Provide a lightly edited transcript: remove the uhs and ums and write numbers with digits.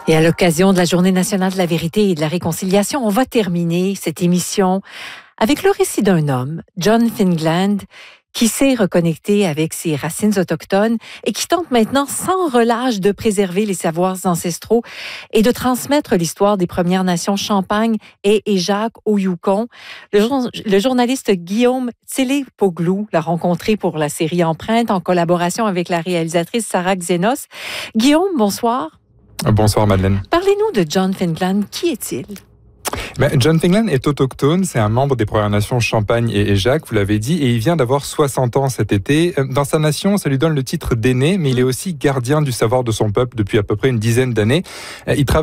Et à l'occasion de la Journée nationale de la vérité et de la réconciliation, on va terminer cette émission avec le récit d'un homme, John Fingland, qui s'est reconnecté avec ses racines autochtones et qui tente maintenant sans relâche de préserver les savoirs ancestraux et de transmettre l'histoire des Premières Nations Champagne et Jacques au Yukon. Le journaliste Guillaume Tsele-Poglou l'a rencontré pour la série Empreinte en collaboration avec la réalisatrice Sarah Xenos. Guillaume, bonsoir. Bonsoir Madeleine. Parlez-nous de John Fingland. Qui est-il? John Fingland est autochtone, c'est un membre des Premières Nations Champagne et Jacques, vous l'avez dit, et il vient d'avoir 60 ans cet été. Dans sa nation, ça lui donne le titre d'aîné, mais il est aussi gardien du savoir de son peuple depuis à peu près une dizaine d'années. Il travaille